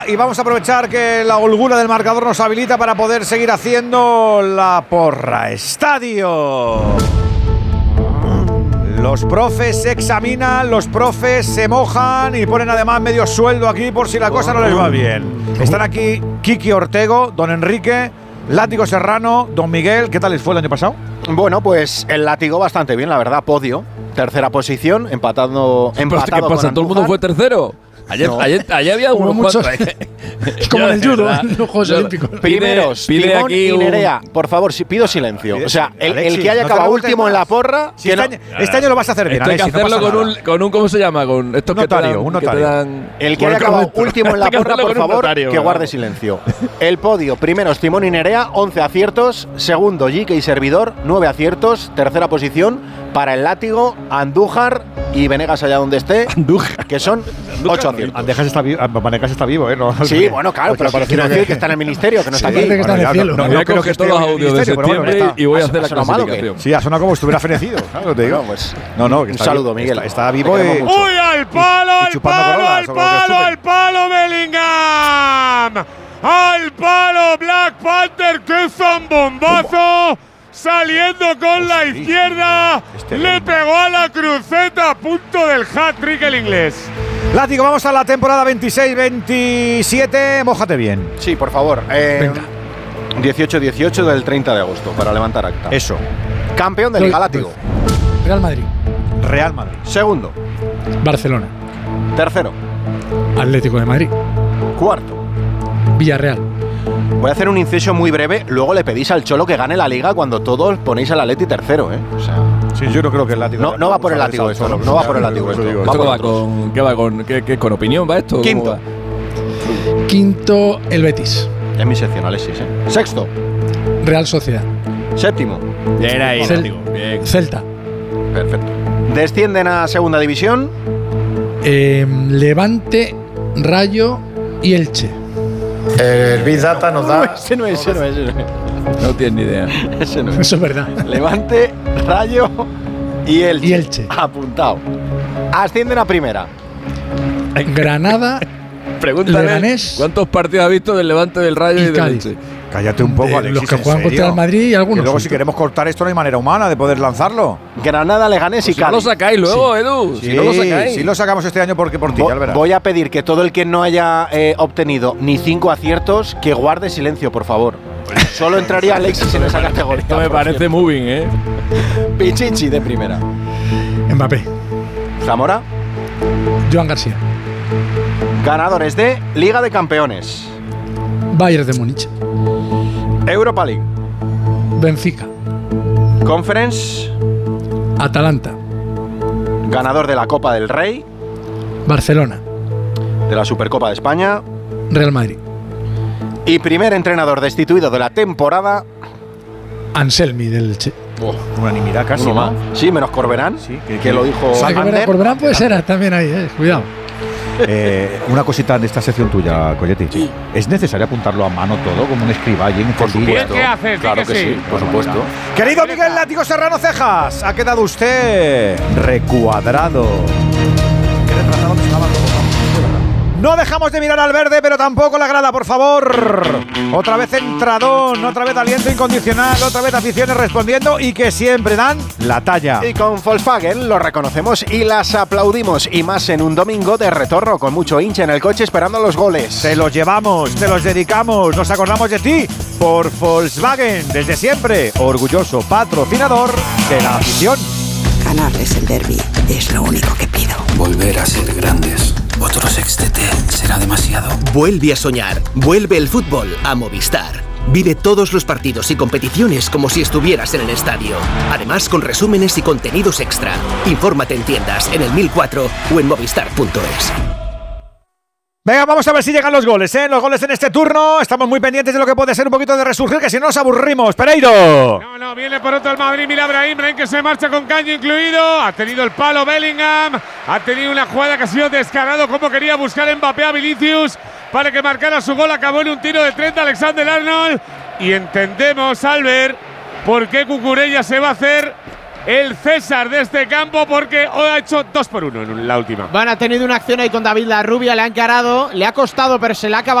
Y vamos a aprovechar que la holgura del marcador nos habilita para poder seguir haciendo la porra. Estadio. Los profes se examinan, los profes se mojan y ponen además medio sueldo aquí por si la cosa no les va bien. Están aquí Kiki Ortego, don Enrique, Látigo Serrano, don Miguel. ¿Qué tal les fue el año pasado? Bueno, pues el Látigo bastante bien, la verdad. Podio, tercera posición, empatado ¿Qué pasa? con ¿Todo el mundo fue tercero? Ayer había unos cuantos. Es como en el judo, en los Juegos Olímpicos. Primeros, pide Timón aquí y Nerea. Por favor, pido silencio. O sea, el que haya acabado último en la porra… Si este año lo vas a hacer bien, Esto hay que hacerlo con un… ¿Cómo se llama? Con estos un notario, un notario. El que haya acabado último en la porra, por favor, que guarde silencio. El podio, primeros Timón y Nerea, 11 aciertos. Segundo, Jique y Servidor, 9 aciertos. Tercera posición para el Látigo, Andújar y Venegas allá donde esté, Andújar, que son 8 aciertos. Venegas está vivo, ¿no? Sí, bueno, claro, pero quiero decir que está en el ministerio, que no está aquí. Que está en el cielo. No creo que esté todos los audios de septiembre y voy a hacer la clasificación. Sí, ha sonado como si estuviera fenecido. Claro, te digo. Un saludo, Miguel. Está vivo y… ¡Uy, al palo, Bellingham! ¡Al palo, Black Panther! ¡Qué zambombazo! Saliendo con la izquierda, le pegó a la cruceta a punto del hat-trick el inglés. Látigo, vamos a la temporada 26-27. Mójate bien. Sí, por favor. 18-18 del 30 de agosto, para levantar acta. Eso. Campeón de Liga Látigo. Real Madrid. Real Madrid. Segundo. Barcelona. Tercero. Atlético de Madrid. Cuarto. Villarreal. Voy a hacer un inciso muy breve. Luego le pedís al Cholo que gane la Liga cuando todos ponéis al Atleti tercero, ¿eh? O sea… Sí, yo no creo que el Látigo… No va por el Látigo esto, no va por el Látigo esto. ¿Qué va con? ¿Qué con opinión va esto? Quinto. Quinto, el Betis. Es mi sección, Alexis, ¿eh? Sexto. Real Sociedad. Séptimo. Bien ahí, Látigo. Bien. Celta. Perfecto. Descienden a segunda división. Levante, Rayo y Elche. El Big Data nos da… Ese no es. No tienes ni idea. Ese no es. Eso es verdad. Levante, Rayo y Elche. Y Elche. Apuntado. Ascienden a primera. Granada, Pregúntale Leganés, ¿cuántos partidos ha visto del Levante, del Rayo y del Cádiz. Elche? Cállate un poco, Alexis. Los que juegan contra el Madrid y algunos. Y luego, si queremos cortar esto, no hay manera humana de poder lanzarlo. Granada, Leganés y Si no Cádiz. lo sacáis luego, Edu. Sí, Si no lo sacáis. sí lo sacamos este año porque por ti, ya verás. Voy a pedir que todo el que no haya obtenido ni 5 aciertos, que guarde silencio, por favor. Solo entraría Alexis en esa categoría. Esto me parece moving, ¿eh? Pichichi de primera. Mbappé. Zamora. Joan García. Ganadores de Liga de Campeones. Bayern de Múnich. Europa League. Benfica. Conference. Atalanta. Ganador de la Copa del Rey. Barcelona. De la Supercopa de España. Real Madrid. Y primer entrenador destituido de la temporada. Anselmi del Elche. Unanimidad casi, Uno ¿no? más. Sí, menos Corberán, Sí, que lo dijo Ander. Corberán puede ser también ahí, cuidado. Una cosita de esta sección tuya, Colletti. Sí. ¿Es necesario apuntarlo a mano todo, como un escriba allí en un celdillo? ¿Qué haces? Claro que sí, por supuesto. Querido Miguel Látigo Serrano Cejas, ha quedado usted recuadrado. ¿Qué retratado me estaba todo? No dejamos de mirar al verde, pero tampoco la grada, por favor. Otra vez entradón, otra vez aliento incondicional, otra vez aficiones respondiendo y que siempre dan la talla. Y con Volkswagen lo reconocemos y las aplaudimos. Y más en un domingo de retorno con mucho hincha en el coche esperando los goles. Te los llevamos, te los dedicamos, nos acordamos de ti por Volkswagen. Desde siempre, orgulloso patrocinador de la afición. Ganarles el derbi es lo único que pido. Volver a ser grandes. Otro sextete será demasiado. Vuelve a soñar. Vuelve el fútbol a Movistar. Vive todos los partidos y competiciones como si estuvieras en el estadio. Además, con resúmenes y contenidos extra. Infórmate en tiendas, en el 1004 o en movistar.es. Venga, vamos a ver si llegan los goles, ¿eh? Los goles en este turno. Estamos muy pendientes de lo que puede ser un poquito de resurgir, que si no nos aburrimos. ¡Pereiro! No, viene por otro el Madrid. Mira Brahim que se marcha con caño incluido. Ha tenido el palo Bellingham. Ha tenido una jugada que ha sido descarado, como quería buscar Mbappé a Vinicius para que marcara su gol. Acabó en un tiro de 30 Alexander-Arnold. Y entendemos, Albert, por qué Cucurella se va a hacer el César de este campo porque hoy ha hecho 2 por 1 en la última. Bueno, ha tenido una acción ahí con David Larrubia, le ha encarado, le ha costado, pero se le ha acabado